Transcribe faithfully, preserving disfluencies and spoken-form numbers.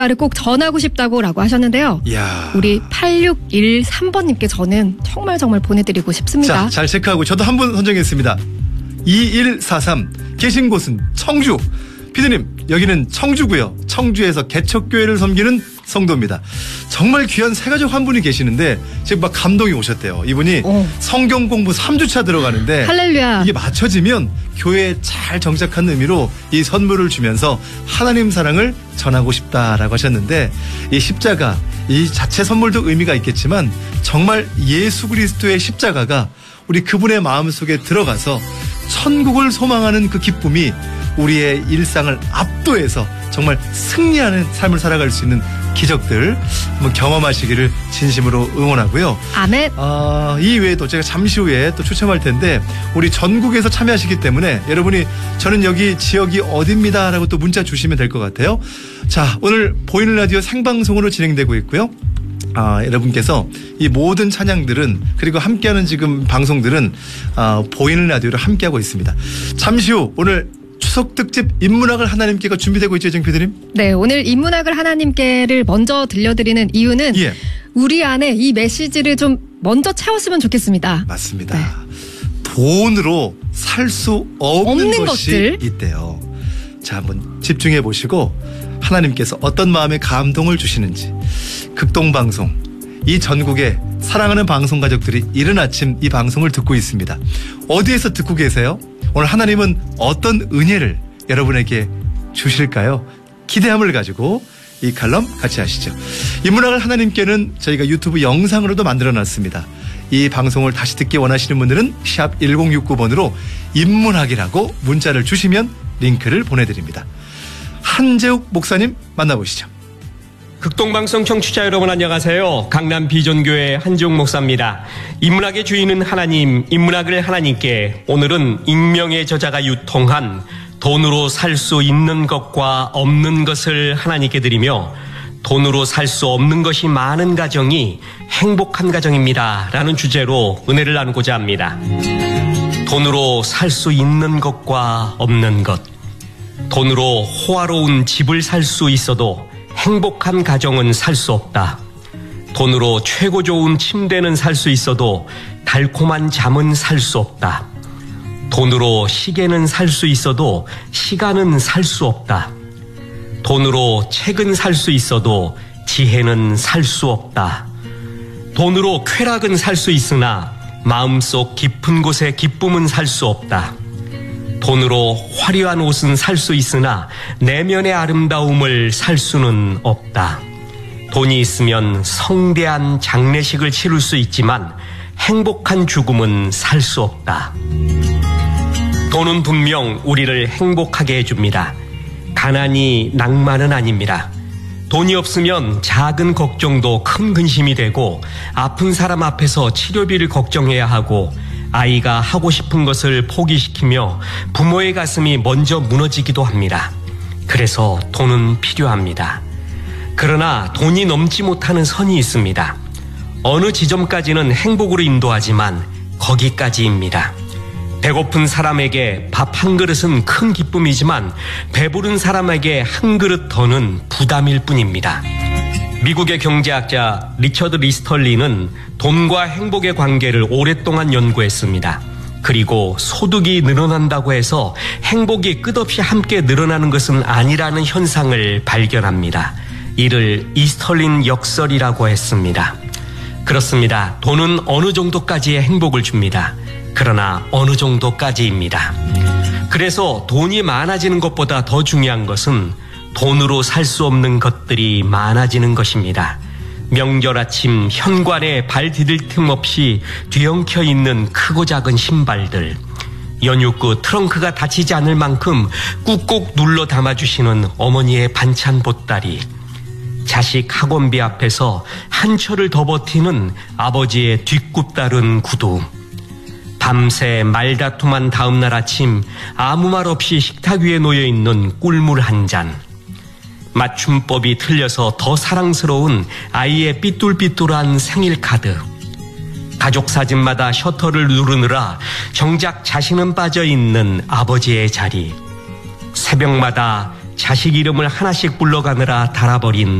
를 꼭 전하고 싶다고 라고 하셨는데요. 이야. 우리 팔육일삼 번님께 저는 정말 정말 보내드리고 싶습니다. 자, 잘 체크하고 저도 한 분 선정했습니다. 이일사삼 계신 곳은 청주. 피디님, 여기는 청주고요. 청주에서 개척교회를 섬기는 성도입니다. 정말 귀한 새가족 한 분이 계시는데 지금 막 감동이 오셨대요. 이분이 오. 성경 공부 삼 주차 들어가는데 할렐루야. 이게 맞춰지면 교회에 잘 정착한 의미로 이 선물을 주면서 하나님 사랑을 전하고 싶다라고 하셨는데, 이 십자가, 이 자체 선물도 의미가 있겠지만 정말 예수 그리스도의 십자가가 우리 그분의 마음속에 들어가서 천국을 소망하는 그 기쁨이 우리의 일상을 압도해서 정말 승리하는 삶을 살아갈 수 있는 기적들 한번 경험하시기를 진심으로 응원하고요. 아멘. 아, 이 외에도 제가 잠시 후에 또 추첨할 텐데 우리 전국에서 참여하시기 때문에 여러분이 저는 여기 지역이 어딥니다 라고 또 문자 주시면 될 것 같아요. 자, 오늘 보이는 라디오 생방송으로 진행되고 있고요. 아, 여러분께서 이 모든 찬양들은, 그리고 함께하는 지금 방송들은 아, 보이는 라디오로 함께하고 있습니다. 잠시 후 오늘 추석 특집 인문학을 하나님께가 준비되고 있죠, 정피디님? 네, 오늘 인문학을 하나님께를 먼저 들려드리는 이유는 예. 우리 안에 이 메시지를 좀 먼저 채웠으면 좋겠습니다. 맞습니다. 네. 돈으로 살 수 없는, 없는 것이 것들. 있대요. 자, 한번 집중해 보시고 하나님께서 어떤 마음에 감동을 주시는지. 극동방송, 이 전국에 사랑하는 방송 가족들이 이른 아침 이 방송을 듣고 있습니다. 어디에서 듣고 계세요? 오늘 하나님은 어떤 은혜를 여러분에게 주실까요? 기대함을 가지고 이 칼럼 같이 하시죠. 인문학을 하나님께는 저희가 유튜브 영상으로도 만들어놨습니다. 이 방송을 다시 듣기 원하시는 분들은 샵 일공육구 번으로 인문학이라고 문자를 주시면 링크를 보내드립니다. 한재욱 목사님 만나보시죠. 극동방송 청취자 여러분 안녕하세요. 강남 비전교회 한지웅 목사입니다. 인문학의 주인은 하나님, 인문학을 하나님께. 오늘은 익명의 저자가 유통한 돈으로 살 수 있는 것과 없는 것을 하나님께 드리며, 돈으로 살 수 없는 것이 많은 가정이 행복한 가정입니다 라는 주제로 은혜를 나누고자 합니다. 돈으로 살 수 있는 것과 없는 것. 돈으로 호화로운 집을 살 수 있어도 행복한 가정은 살 수 없다. 돈으로 최고 좋은 침대는 살 수 있어도 달콤한 잠은 살 수 없다. 돈으로 시계는 살 수 있어도 시간은 살 수 없다. 돈으로 책은 살 수 있어도 지혜는 살 수 없다. 돈으로 쾌락은 살 수 있으나 마음속 깊은 곳에 기쁨은 살 수 없다. 돈으로 화려한 옷은 살 수 있으나 내면의 아름다움을 살 수는 없다. 돈이 있으면 성대한 장례식을 치를 수 있지만 행복한 죽음은 살 수 없다. 돈은 분명 우리를 행복하게 해줍니다. 가난이 낭만은 아닙니다. 돈이 없으면 작은 걱정도 큰 근심이 되고, 아픈 사람 앞에서 치료비를 걱정해야 하고, 아이가 하고 싶은 것을 포기시키며 부모의 가슴이 먼저 무너지기도 합니다. 그래서 돈은 필요합니다. 그러나 돈이 넘지 못하는 선이 있습니다. 어느 지점까지는 행복으로 인도하지만 거기까지입니다. 배고픈 사람에게 밥 한 그릇은 큰 기쁨이지만 배부른 사람에게 한 그릇 더는 부담일 뿐입니다. 미국의 경제학자 리처드 리스털리는 돈과 행복의 관계를 오랫동안 연구했습니다. 그리고 소득이 늘어난다고 해서 행복이 끝없이 함께 늘어나는 것은 아니라는 현상을 발견합니다. 이를 이스털린 역설이라고 했습니다. 그렇습니다. 돈은 어느 정도까지의 행복을 줍니다. 그러나 어느 정도까지입니다. 그래서 돈이 많아지는 것보다 더 중요한 것은 돈으로 살 수 없는 것들이 많아지는 것입니다. 명절 아침 현관에 발 디딜 틈 없이 뒤엉켜 있는 크고 작은 신발들, 연휴 끝 트렁크가 닫히지 않을 만큼 꾹꾹 눌러 담아주시는 어머니의 반찬 보따리, 자식 학원비 앞에서 한철을 더 버티는 아버지의 뒷굽다른 구두, 밤새 말다툼한 다음날 아침 아무 말 없이 식탁 위에 놓여있는 꿀물 한 잔, 맞춤법이 틀려서 더 사랑스러운 아이의 삐뚤삐뚤한 생일 카드, 가족 사진마다 셔터를 누르느라 정작 자신은 빠져있는 아버지의 자리, 새벽마다 자식 이름을 하나씩 불러가느라 달아버린